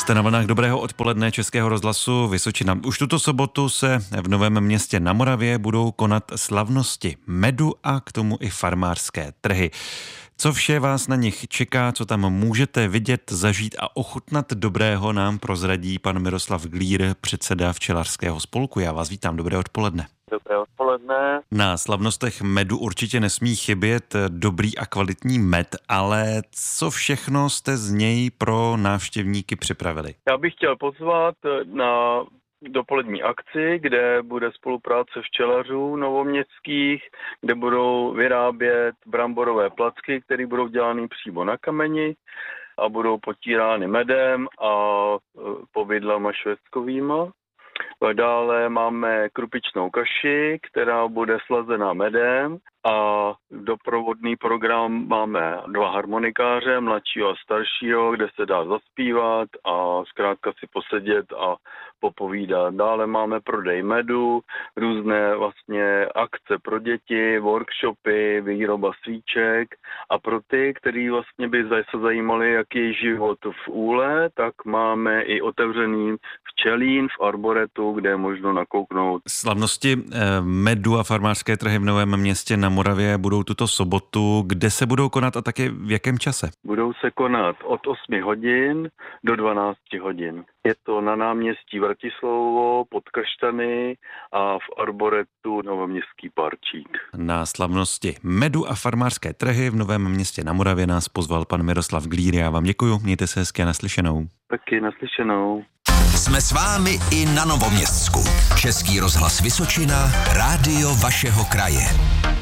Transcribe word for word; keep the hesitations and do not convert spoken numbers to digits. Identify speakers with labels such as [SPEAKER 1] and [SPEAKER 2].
[SPEAKER 1] Jste na vlnách dobrého odpoledne Českého rozhlasu Vysočina. Už tuto sobotu se v Novém Městě na Moravě budou konat slavnosti medu a k tomu i farmářské trhy. Co vše vás na nich čeká, co tam můžete vidět, zažít a ochutnat dobrého, nám prozradí pan Miroslav Glír, předseda včelařského spolku. Já vás vítám, dobré odpoledne.
[SPEAKER 2] Dobré odpoledne.
[SPEAKER 1] Na slavnostech medu určitě nesmí chybět dobrý a kvalitní med, ale co všechno jste z něj pro návštěvníky připravili?
[SPEAKER 2] Já bych chtěl pozvat na dopolední akci, kde bude spolupráce včelařů novoměstských, kde budou vyrábět bramborové placky, které budou dělány přímo na kameni a budou potírány medem a povidlama švestkovýma. Dále máme krupičnou kaši, která bude slazená medem a doprovodný program máme dva harmonikáře, mladšího a staršího, kde se dá zaspívat a zkrátka si posedět a popovídat. Dále máme prodej medu, různé vlastně akce pro děti, workshopy, výroba svíček a pro ty, kteří vlastně by se zajímali, jaký je život v úle, tak máme i otevřený včelín v arboretu, kde je možno nakouknout.
[SPEAKER 1] Slavnosti medu a farmářské trhy v Novém Městě na Moravě budou tuto sobotu. Kde se budou konat a taky v jakém čase?
[SPEAKER 2] Budou se konat od osmi hodin do dvanácti hodin. Je to na náměstí Vratislavovo pod Kaštany a v arboretu Novoměstský parčík.
[SPEAKER 1] Na slavnosti medu a farmářské trhy v Novém Městě na Moravě nás pozval pan Miroslav Glír. Já vám děkuju, mějte se hezky a naslyšenou.
[SPEAKER 2] Taky naslyšenou.
[SPEAKER 3] Jsme s vámi i na Novoměstsku. Český rozhlas Vysočina, rádio vašeho kraje.